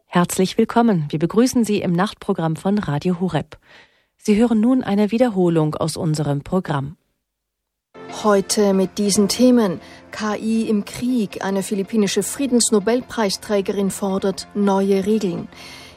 Herzlich willkommen. Wir begrüßen Sie im Nachtprogramm von Radio Horeb. Sie hören nun eine Wiederholung aus unserem Programm. Heute mit diesen Themen: KI im Krieg. Eine philippinische Friedensnobelpreisträgerin fordert neue Regeln.